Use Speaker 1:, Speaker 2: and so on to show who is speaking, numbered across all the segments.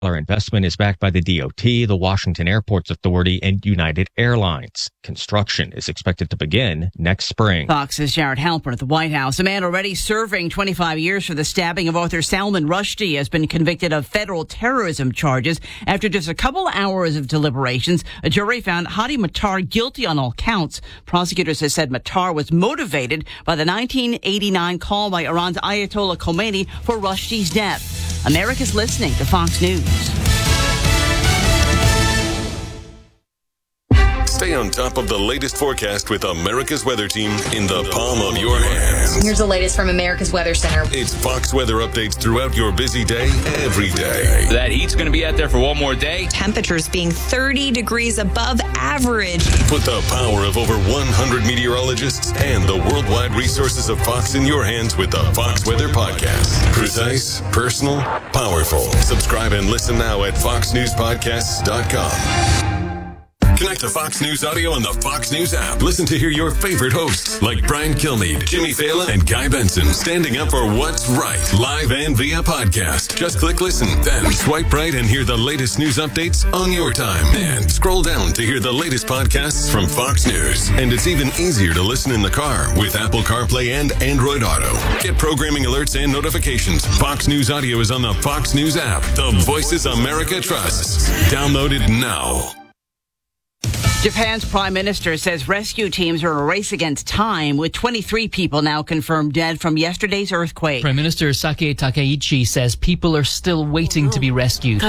Speaker 1: Our investment is backed by the DOT, the Washington Airports Authority, and United Airlines. Construction is expected to begin next spring.
Speaker 2: Fox's Jared Halpern at the White House. A man already serving 25 years for the stabbing of author Salman Rushdie has been convicted of federal terrorism charges. After just a couple hours of deliberations, a jury found Hadi Matar guilty on all counts. Prosecutors have said Matar was motivated by the 1989 call by Iran's Ayatollah Khomeini for Rushdie's death. America's listening to Fox News.
Speaker 3: Stay on top of the latest forecast with America's Weather Team in the palm of your hands.
Speaker 4: Here's the latest from America's Weather Center.
Speaker 3: It's Fox weather updates throughout your busy day, every day.
Speaker 5: That heat's going to be out there for one more day.
Speaker 6: Temperatures being 30 degrees above average.
Speaker 3: Put the power of over 100 meteorologists and the worldwide resources of Fox in your hands with the Fox Weather Podcast. Precise, personal, powerful. Subscribe and listen now at foxnewspodcasts.com. Connect to Fox News Audio on the Fox News app. Listen to hear your favorite hosts like Brian Kilmeade, Jimmy Fallon, and Guy Benson standing up for what's right, live and via podcast. Just click listen, then swipe right and hear the latest news updates on your time. And scroll down to hear the latest podcasts from Fox News. And it's even easier to listen in the car with Apple CarPlay and Android Auto. Get programming alerts and notifications. Fox News Audio is on the Fox News app. The voices America trusts. Download it now.
Speaker 2: Japan's prime minister says rescue teams are in a race against time, with 23 people now confirmed dead from yesterday's earthquake.
Speaker 7: Prime Minister Sake Takaichi says people are still waiting to be rescued.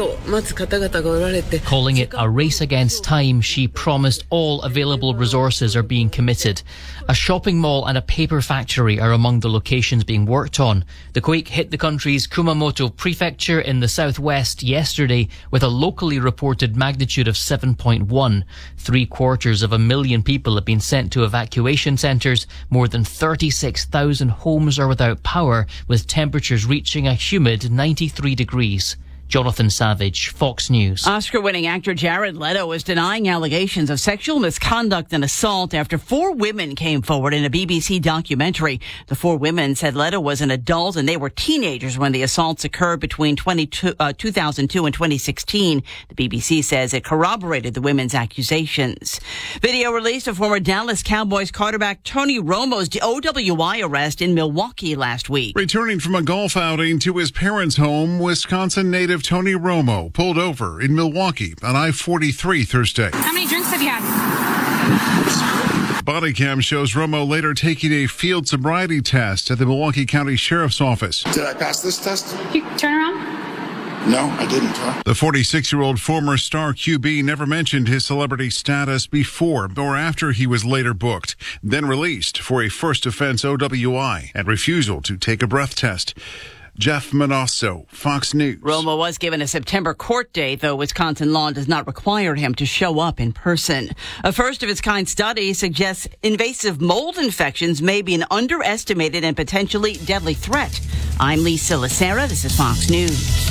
Speaker 7: Calling it a race against time, she promised all available resources are being committed. A shopping mall and a paper factory are among the locations being worked on. The quake hit the country's Kumamoto prefecture in the southwest yesterday with a locally reported magnitude of 7.1. 750,000 people have been sent to evacuation centres. More than 36,000 homes are without power, with temperatures reaching a humid 93 degrees. Jonathan Savage, Fox News.
Speaker 2: Oscar-winning actor Jared Leto is denying allegations of sexual misconduct and assault after 4 women came forward in a BBC documentary. The 4 women said Leto was an adult and they were teenagers when the assaults occurred between 2002 and 2016. The BBC says it corroborated the women's accusations. Video released of former Dallas Cowboys quarterback Tony Romo's OWI arrest in Milwaukee last week.
Speaker 8: Returning from a golf outing to his parents' home, Wisconsin native Tony Romo pulled over in Milwaukee on I-43 Thursday.
Speaker 9: How many drinks have you had?
Speaker 8: Body cam shows Romo later taking a field sobriety test at the Milwaukee County Sheriff's Office.
Speaker 10: Did I pass this test?
Speaker 9: You turn around.
Speaker 10: No, I didn't.
Speaker 8: The 46-year-old former star QB never mentioned his celebrity status before or after he was later booked, then released for a first offense OWI and refusal to take a breath test. Jeff Manasso, Fox News.
Speaker 2: Romo was given a September court date, though Wisconsin law does not require him to show up in person. A first-of-its-kind study suggests invasive mold infections may be an underestimated and potentially deadly threat. I'm Lisa Lacera. This is Fox News.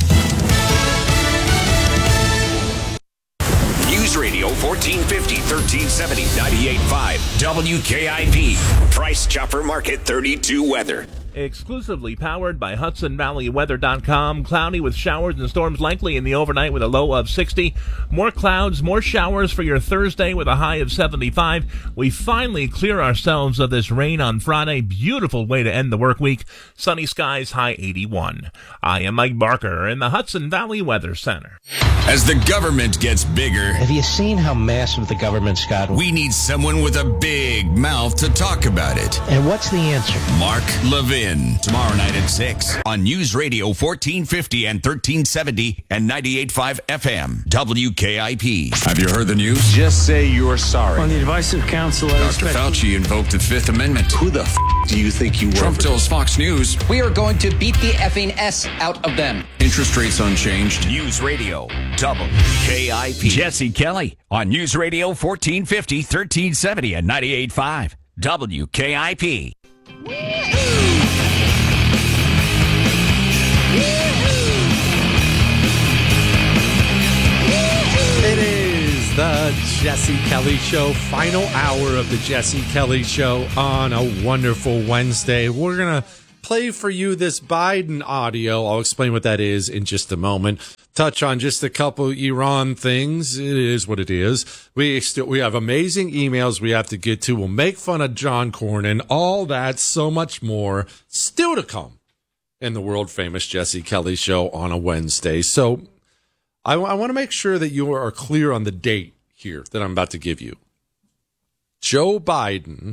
Speaker 11: News Radio 1450, 1370, 98.5, WKIP. Price Chopper Market 32 weather.
Speaker 12: Exclusively powered by HudsonValleyWeather.com. Cloudy with showers and storms likely in the overnight with a low of 60. More clouds, more showers for your Thursday with a high of 75. We finally clear ourselves of this rain on Friday. Beautiful way to end the work week. Sunny skies, high 81. I am Mike Barker in the Hudson Valley Weather Center.
Speaker 11: As the government gets bigger,
Speaker 13: have you seen how massive the government's gotten?
Speaker 11: We need someone with a big mouth to talk about it.
Speaker 13: And what's the answer?
Speaker 11: Mark Levin. Tomorrow night at 6 on News Radio 1450 and 1370 and 98.5 FM. WKIP. Have you heard the news?
Speaker 14: Just say you're sorry.
Speaker 15: On the advice of counsel,
Speaker 11: Dr. Fauci invoked the Fifth Amendment.
Speaker 14: Who the do you think you were?
Speaker 11: Trump tells Fox News.
Speaker 16: We are going to beat the effing S out of them.
Speaker 11: Interest rates unchanged. News Radio WKIP. Jesse Kelly on News Radio 1450, 1370 and 98.5 WKIP.
Speaker 17: It is the Jesse Kelly Show, final hour of the Jesse Kelly Show on a wonderful Wednesday. We're going to play for you this Biden audio. I'll explain what that is in just a moment. Touch on just a couple Iran things. It is what it is. We have amazing emails we have to get to. We'll make fun of John Cornyn. All that, so much more, still to come in the world-famous Jesse Kelly Show on a Wednesday. So I want to make sure that you are clear on the date here that I'm about to give you. Joe Biden,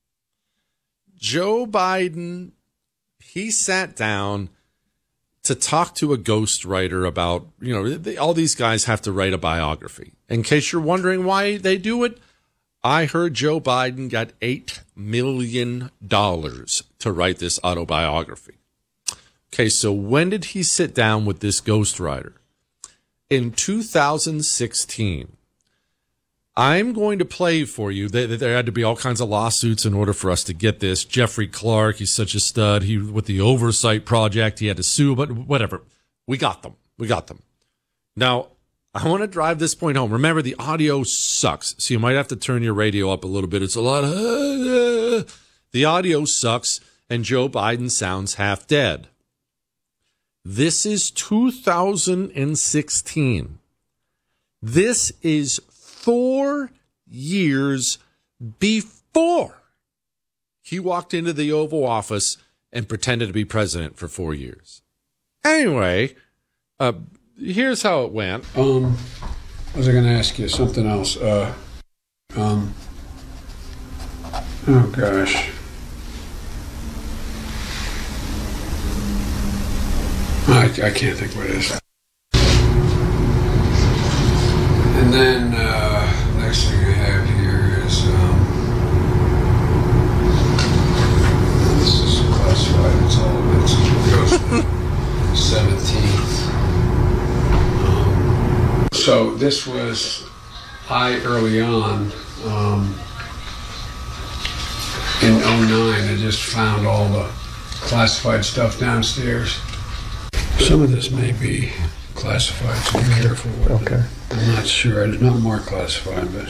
Speaker 17: he sat down to talk to a ghostwriter about, all these guys have to write a biography. In case you're wondering why they do it, I heard Joe Biden got $8 million to write this autobiography. Okay, so when did he sit down with this ghostwriter? In 2016. I'm going to play for you. There had to be all kinds of lawsuits in order for us to get this. Jeffrey Clark, he's such a stud. He, with the Oversight Project, he had to sue, but whatever. We got them. Now, I want to drive this point home. Remember, the audio sucks, so you might have to turn your radio up a little bit. It's a lot of... The audio sucks, and Joe Biden sounds half dead. This is 2016. This is 4 years before he walked into the Oval Office and pretended to be president for 4 years. Anyway, here's how it went.
Speaker 9: Was I going to ask you something else? Oh gosh. I can't think what it is. And then next thing I have here is this is classified. It's all it goes to the 17th. So this was early on in 09. I just found all the classified stuff downstairs. Some of this may be classified, so be careful with it. I'm not sure. It's not marked classified, but...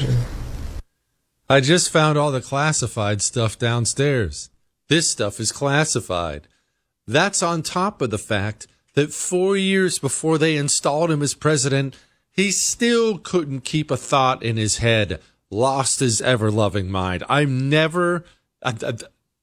Speaker 17: I just found all the classified stuff downstairs. This stuff is classified. That's on top of the fact that 4 years before they installed him as president, he still couldn't keep a thought in his head, lost his ever-loving mind. I'm never going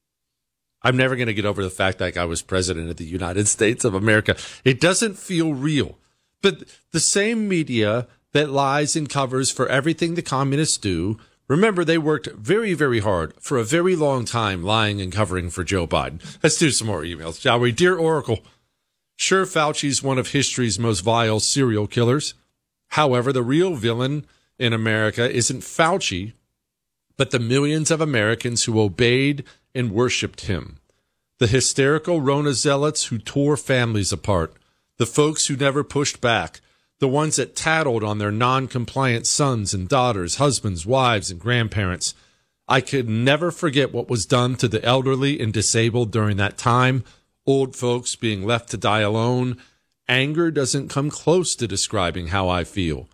Speaker 17: to get over the fact that I was president of the United States of America. It doesn't feel real. But the same media that lies and covers for everything the communists do, remember, they worked very, very hard for a very long time lying and covering for Joe Biden. Let's do some more emails, shall we? Dear Oracle, sure, Fauci's one of history's most vile serial killers. However, the real villain in America isn't Fauci, but the millions of Americans who obeyed and worshipped him. The hysterical Rona zealots who tore families apart. The folks who never pushed back, the ones that tattled on their non-compliant sons and daughters, husbands, wives, and grandparents. I could never forget what was done to the elderly and disabled during that time, old folks being left to die alone. Anger doesn't come close to describing how I feel.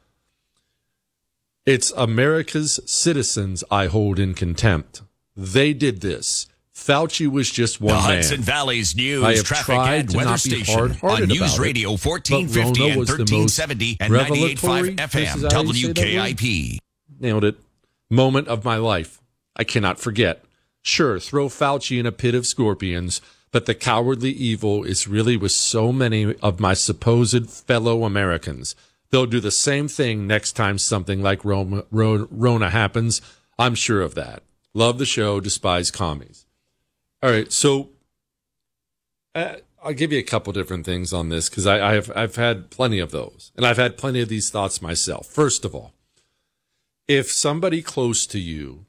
Speaker 17: It's America's citizens I hold in contempt. They did this. Fauci was just one man.
Speaker 11: The Hudson Valley's news, traffic, and weather station on News Radio 1450 and 1370 and 98.5 FM WKIP.
Speaker 17: Nailed it. Moment of my life. I cannot forget. Sure, throw Fauci in a pit of scorpions, but the cowardly evil is really with so many of my supposed fellow Americans. They'll do the same thing next time something like Rona happens. I'm sure of that. Love the show, despise commies. All right, so I'll give you a couple different things on this because I've had plenty of those, and I've had plenty of these thoughts myself. First of all, if somebody close to you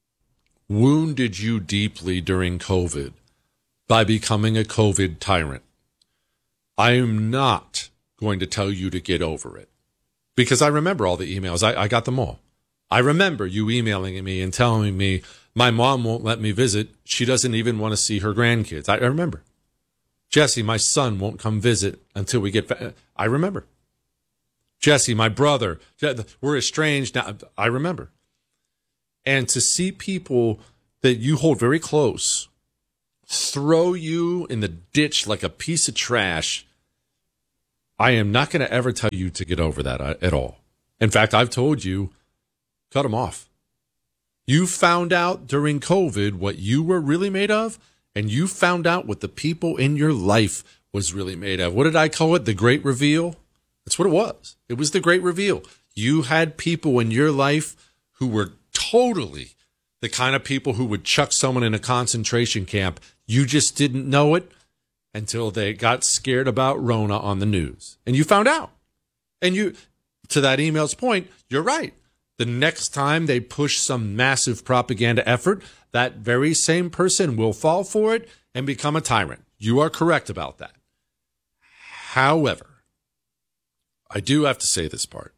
Speaker 17: wounded you deeply during COVID by becoming a COVID tyrant, I am not going to tell you to get over it because I remember all the emails. I got them all. I remember you emailing me and telling me, my mom won't let me visit. She doesn't even want to see her grandkids. I remember. Jesse, my son won't come visit until we get back. I remember. Jesse, my brother, we're estranged now. I remember. And to see people that you hold very close throw you in the ditch like a piece of trash, I am not going to ever tell you to get over that at all. In fact, I've told you, cut them off. You found out during COVID what you were really made of, and you found out what the people in your life was really made of. What did I call it? The Great Reveal? That's what it was. It was the Great Reveal. You had people in your life who were totally the kind of people who would chuck someone in a concentration camp. You just didn't know it until they got scared about Rona on the news. And you found out. And you, to that email's point, you're right. The next time they push some massive propaganda effort, that very same person will fall for it and become a tyrant. You are correct about that. However, I do have to say this part.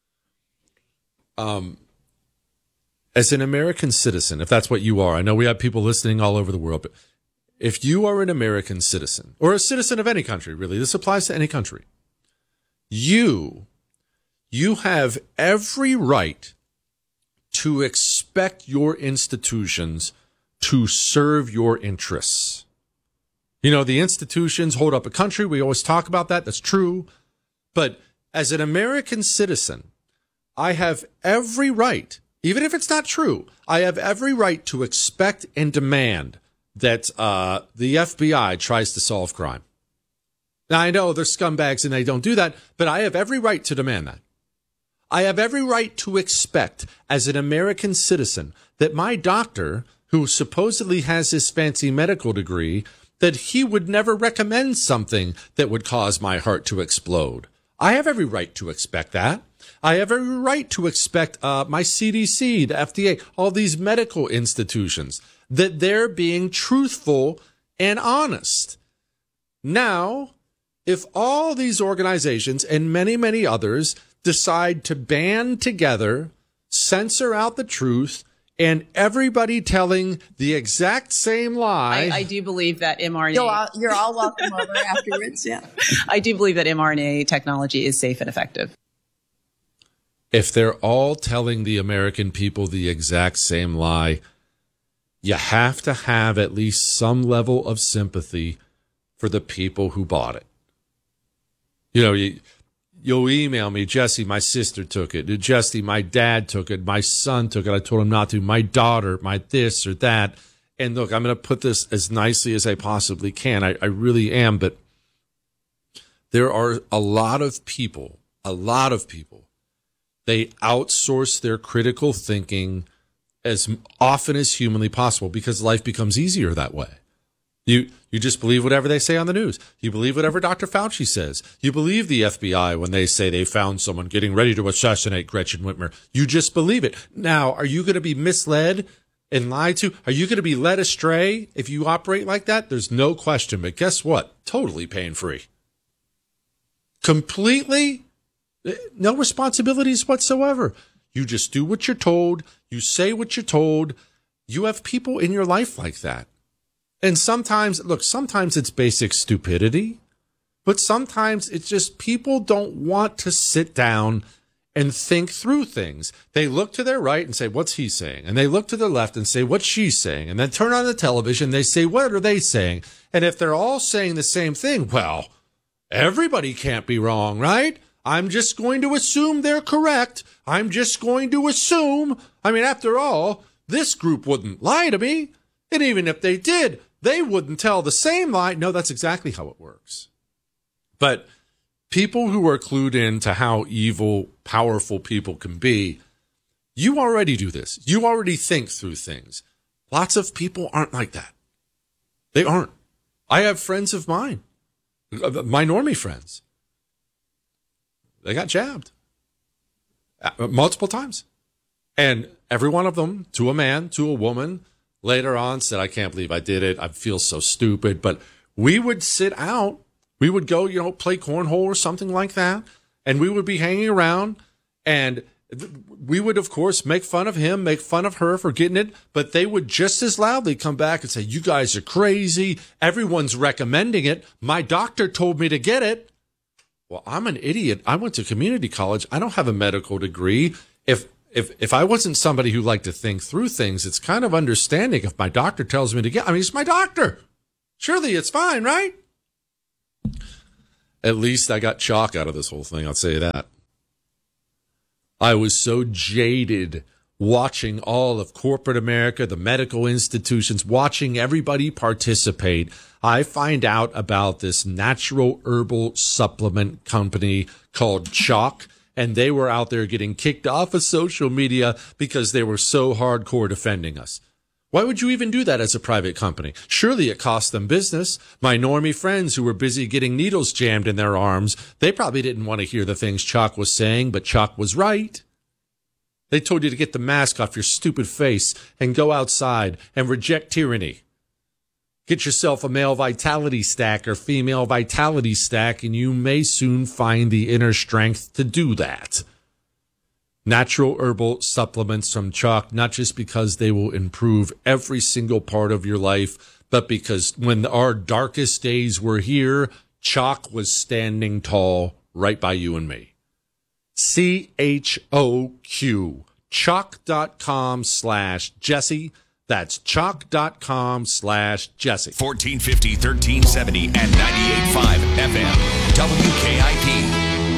Speaker 17: As an American citizen, if that's what you are, I know we have people listening all over the world, but if you are an American citizen, or a citizen of any country, really, this applies to any country, you have every right to expect your institutions to serve your interests. You know, the institutions hold up a country. We always talk about that. That's true. But as an American citizen, I have every right, even if it's not true, I have every right to expect and demand that the FBI tries to solve crime. Now, I know they're scumbags and they don't do that, but I have every right to demand that. I have every right to expect, as an American citizen, that my doctor, who supposedly has his fancy medical degree, that he would never recommend something that would cause my heart to explode. I have every right to expect that. I have every right to expect my CDC, the FDA, all these medical institutions, that they're being truthful and honest. Now, if all these organizations and many, many others decide to band together, censor out the truth, and everybody telling the exact same lie.
Speaker 15: I do believe that mRNA...
Speaker 18: You're all welcome over afterwards, yeah.
Speaker 15: I do believe that mRNA technology is safe and effective.
Speaker 17: If they're all telling the American people the exact same lie, you have to have at least some level of sympathy for the people who bought it. You know, you'll email me, Jesse, my sister took it. Jesse, my dad took it. My son took it. I told him not to. My daughter, my this or that. And look, I'm going to put this as nicely as I possibly can. I really am. But there are a lot of people, they outsource their critical thinking as often as humanly possible because life becomes easier that way. You just believe whatever they say on the news. You believe whatever Dr. Fauci says. You believe the FBI when they say they found someone getting ready to assassinate Gretchen Whitmer. You just believe it. Now, are you going to be misled and lied to? Are you going to be led astray if you operate like that? There's no question. But guess what? Totally pain-free. Completely, no responsibilities whatsoever. You just do what you're told. You say what you're told. You have people in your life like that. And sometimes it's basic stupidity, but sometimes it's just people don't want to sit down and think through things. They look to their right and say, what's he saying? And they look to their left and say, what's she saying? And then turn on the television, they say, what are they saying? And if they're all saying the same thing, well, everybody can't be wrong, right? I'm just going to assume they're correct. I'm just going to assume. I mean, after all, this group wouldn't lie to me. And even if they did, they wouldn't tell the same lie. No, that's exactly how it works. But people who are clued in to how evil, powerful people can be, you already do this. You already think through things. Lots of people aren't like that. They aren't. I have friends of mine, my normie friends. They got jabbed multiple times. And every one of them, to a man, to a woman, later on said, I can't believe I did it. I feel so stupid. But we would sit out. We would go, play cornhole or something like that. And we would be hanging around. And we would, of course, make fun of him, make fun of her for getting it. But they would just as loudly come back and say, you guys are crazy. Everyone's recommending it. My doctor told me to get it. Well, I'm an idiot. I went to community college. I don't have a medical degree. If I wasn't somebody who liked to think through things, it's kind of understanding if my doctor tells me to get, he's my doctor. Surely it's fine, right? At least I got chalk out of this whole thing, I'll say that. I was so jaded watching all of corporate America, the medical institutions, watching everybody participate. I find out about this natural herbal supplement company called Chalk, and they were out there getting kicked off of social media because they were so hardcore defending us. Why would you even do that as a private company? Surely it cost them business. My normie friends who were busy getting needles jammed in their arms, they probably didn't want to hear the things Chalk was saying, but Chalk was right. They told you to get the mask off your stupid face and go outside and reject tyranny. Get yourself a male vitality stack or female vitality stack, and you may soon find the inner strength to do that. Natural herbal supplements from Chalk, not just because they will improve every single part of your life, but because when our darkest days were here, Chalk was standing tall right by you and me. CHOQ. Chalk.com/Jesse. That's chalk.com/Jesse.
Speaker 11: 1450, 1370, and 98.5 FM. WKIP.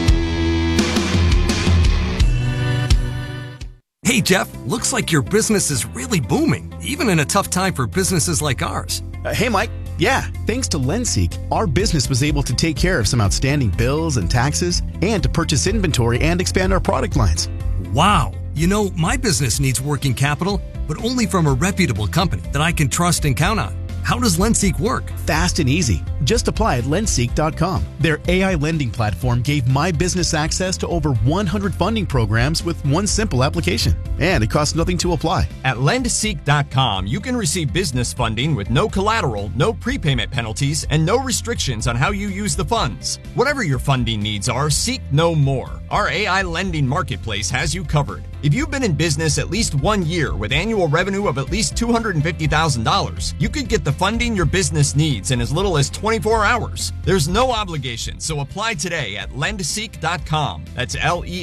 Speaker 19: Hey, Jeff, looks like your business is really booming, even in a tough time for businesses like ours.
Speaker 20: Hey, Mike. Yeah, thanks to LendSeek, our business was able to take care of some outstanding bills and taxes and to purchase inventory and expand our product lines.
Speaker 19: Wow. You know, my business needs working capital, but only from a reputable company that I can trust and count on. How does LendSeek work?
Speaker 20: Fast and easy. Just apply at lendseek.com. Their AI lending platform gave my business access to over 100 funding programs with one simple application. And it costs nothing to apply.
Speaker 21: At lendseek.com, you can receive business funding with no collateral, no prepayment penalties, and no restrictions on how you use the funds. Whatever your funding needs are, seek no more. Our AI lending marketplace has you covered. If you've been in business at least 1 year with annual revenue of at least $250,000, you could get the funding your business needs in as little as 24 hours. There's no obligation, so apply today at lendseek.com. That's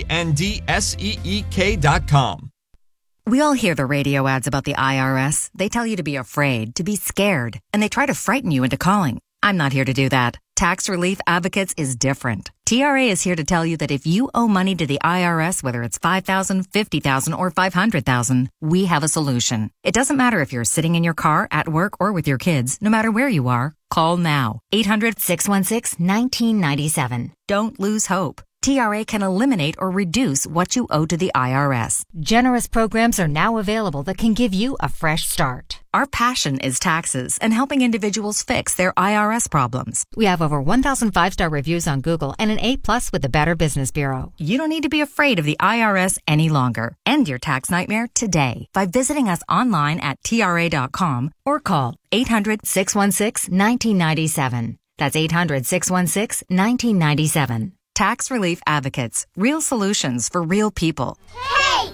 Speaker 21: LENDSEEK.com.
Speaker 22: We all hear the radio ads about the IRS. They tell you to be afraid, to be scared, and they try to frighten you into calling. I'm not here to do that. Tax Relief Advocates is different. TRA is here to tell you that if you owe money to the IRS, whether it's $5,000, $50,000, or $500,000, we have a solution. It doesn't matter if you're sitting in your car, at work, or with your kids. No matter where you are, call now. 800-616-1997. Don't lose hope. TRA can eliminate or reduce what you owe to the IRS.
Speaker 23: Generous programs are now available that can give you a fresh start.
Speaker 22: Our passion is taxes and helping individuals fix their IRS problems.
Speaker 23: We have over 1,000 5-star reviews on Google and an A+ with the Better Business Bureau.
Speaker 22: You don't need to be afraid of the IRS any longer. End your tax nightmare today by visiting us online at TRA.com or call 800-616-1997. That's 800-616-1997. Tax Relief Advocates. Real solutions for real people.
Speaker 24: Hey!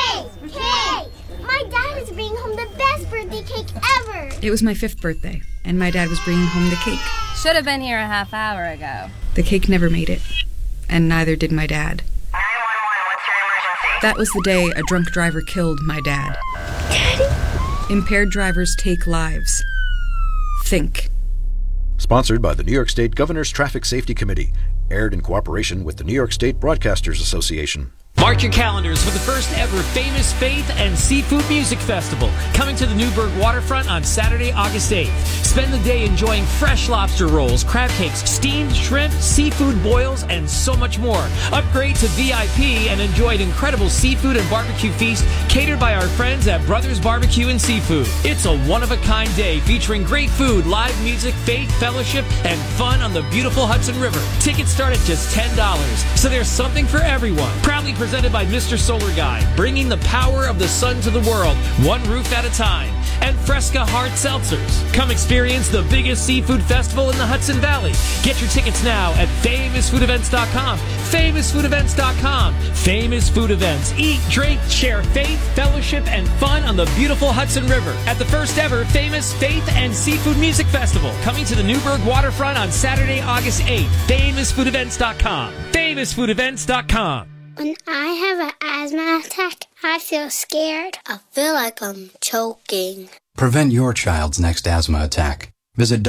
Speaker 24: My dad is bringing home the best birthday cake ever!
Speaker 25: It was my 5th birthday, and my dad was bringing home the cake.
Speaker 26: Should have been here a half hour ago.
Speaker 25: The cake never made it, and neither did my dad.
Speaker 27: 911, what's your emergency?
Speaker 25: That was the day a drunk driver killed my dad.
Speaker 24: Daddy?
Speaker 25: Impaired drivers take lives. Think.
Speaker 28: Sponsored by the New York State Governor's Traffic Safety Committee. Aired in cooperation with the New York State Broadcasters Association.
Speaker 29: Mark your calendars for the first ever Famous Faith and Seafood Music Festival, coming to the Newburgh waterfront on Saturday, August 8th. Spend the day enjoying fresh lobster rolls, crab cakes, steamed shrimp, seafood boils, and so much more. Upgrade to VIP and enjoy an incredible seafood and barbecue feast catered by our friends at Brothers Barbecue and Seafood. It's a one-of-a-kind day featuring great food, live music, faith, fellowship, and fun on the beautiful Hudson River. Tickets start at just $10, so there's something for everyone. Proudly presented by Mr. Solar Guy, bringing the power of the sun to the world, one roof at a time. And Fresca Hard Seltzers. Come experience the biggest seafood festival in the Hudson Valley. Get your tickets now at famousfoodevents.com. Famousfoodevents.com. Famous Food Events. Eat, drink, share faith, fellowship, and fun on the beautiful Hudson River at the first ever Famous Faith and Seafood Music Festival, coming to the Newburgh waterfront on Saturday, August 8th. Famousfoodevents.com. Famousfoodevents.com.
Speaker 24: When I have an asthma attack, I feel scared. I feel like I'm choking.
Speaker 30: Prevent your child's next asthma attack.
Speaker 1: Visit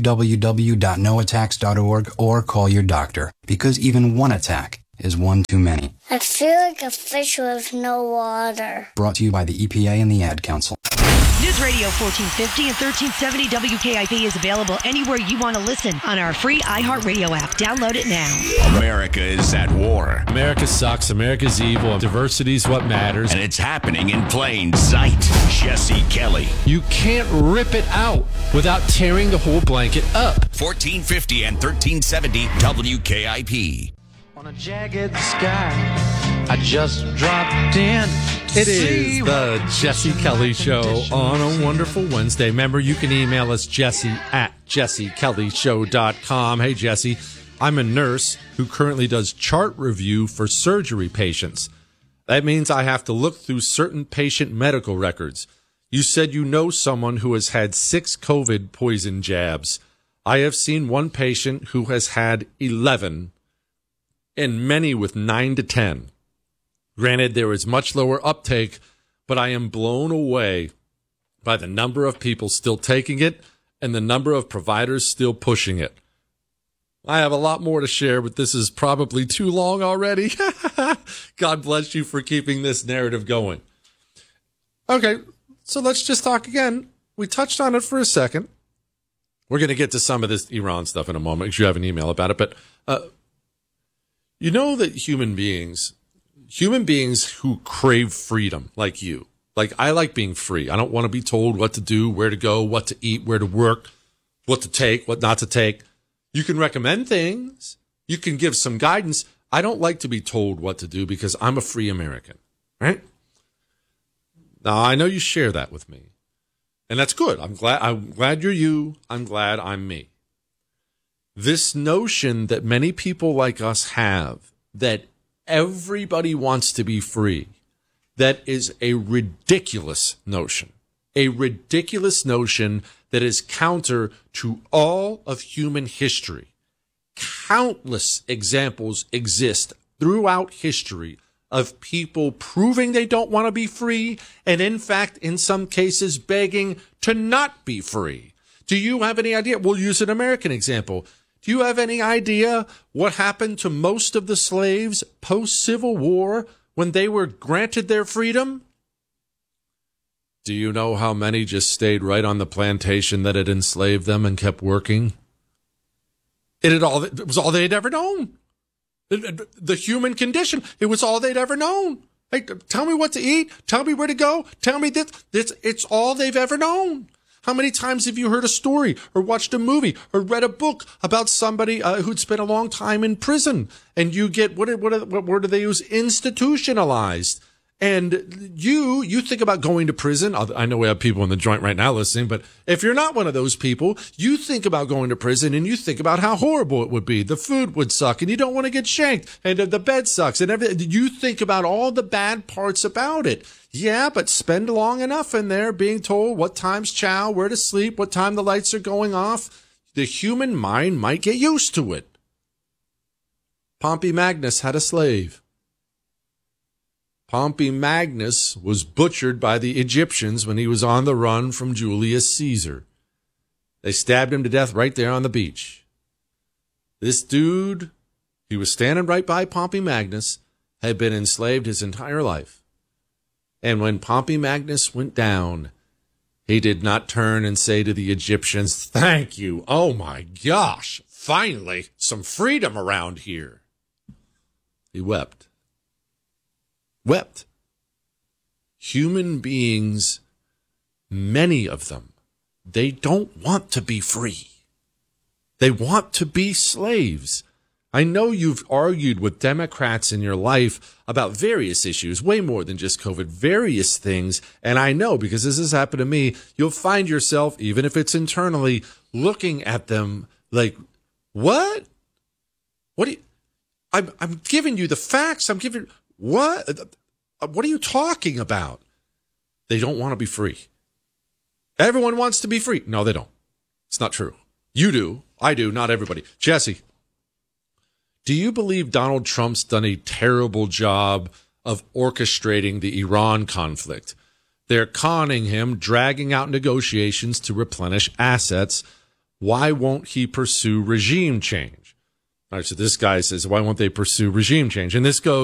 Speaker 1: www.noattacks.org or call your doctor, because even one attack is one too many.
Speaker 24: I feel like a fish with no water.
Speaker 1: Brought to you by the EPA and the Ad Council.
Speaker 2: News Radio 1450 and 1370 WKIP is available anywhere you want to listen on our free iHeartRadio app. Download it now.
Speaker 11: America is at war.
Speaker 17: America sucks. America's evil. Diversity is what matters.
Speaker 11: And it's happening in plain sight. Jesse Kelly.
Speaker 17: You can't rip it out without tearing the whole blanket up.
Speaker 11: 1450 and 1370 WKIP.
Speaker 13: On a jagged sky, I just dropped in.
Speaker 17: It is the Jesse Kelly Show on a wonderful Wednesday. Remember, you can email us, jesse@jessekellyshow.com. Hey, Jesse, I'm a nurse who currently does chart review for surgery patients. That means I have to look through certain patient medical records. You said you know someone who has had 6 COVID poison jabs. I have seen one patient who has had 11 and many with 9 to 10. Granted, there is much lower uptake, but I am blown away by the number of people still taking it and the number of providers still pushing it. I have a lot more to share, but this is probably too long already. God bless you for keeping this narrative going. Okay, so let's just talk again. We touched on it for a second. We're going to get to some of this Iran stuff in a moment because you have an email about it, but you know that human beings who crave freedom, like you, like I like being free. I don't want to be told what to do, where to go, what to eat, where to work, what to take, what not to take. You can recommend things. You can give some guidance. I don't like to be told what to do because I'm a free American, right? Now, I know you share that with me, and that's good. I'm glad you're you. I'm glad I'm me. This notion that many people like us have that everybody wants to be free, that is a ridiculous notion. A ridiculous notion that is counter to all of human history. Countless examples exist throughout history of people proving they don't want to be free, and in fact, in some cases, begging to not be free. Do you have any idea? We'll use an American example. Do you have any idea what happened to most of the slaves post-Civil War when they were granted their freedom? Do you know how many just stayed right on the plantation that had enslaved them and kept working? It was all they'd ever known. The human condition, it was all they'd ever known. Hey, tell me what to eat. Tell me where to go. Tell me this. It's all they've ever known. How many times have you heard a story or watched a movie or read a book about somebody who'd spent a long time in prison, and you get, what word do they use? Institutionalized. And you think about going to prison. I know we have people in the joint right now listening, but if you're not one of those people, you think about going to prison and you think about how horrible it would be. The food would suck and you don't want to get shanked, and the bed sucks and everything. You think about all the bad parts about it. Yeah, but spend long enough in there being told what time's chow, where to sleep, what time the lights are going off. The human mind might get used to it. Pompey Magnus had a slave. Pompey Magnus was butchered by the Egyptians when he was on the run from Julius Caesar. They stabbed him to death right there on the beach. This dude, he was standing right by Pompey Magnus, had been enslaved his entire life. And when Pompey Magnus went down, he did not turn and say to the Egyptians, "Thank you. Oh my gosh, finally some freedom around here." He wept. Wept. Human beings, many of them, they don't want to be free. They want to be slaves. I know you've argued with Democrats in your life about various issues, way more than just COVID, various things. And I know, because this has happened to me, you'll find yourself, even if it's internally, looking at them like, what? What do you, I'm giving you the facts. I'm giving, what are you talking about? They don't want to be free. Everyone wants to be free. No, they don't. It's not true. You do. I do. Not everybody. Jesse, do you believe Donald Trump's done a terrible job of orchestrating the Iran conflict? They're conning him, dragging out negotiations to replenish assets. Why won't he pursue regime change? All right, so this guy says, why won't they pursue regime change? And this goes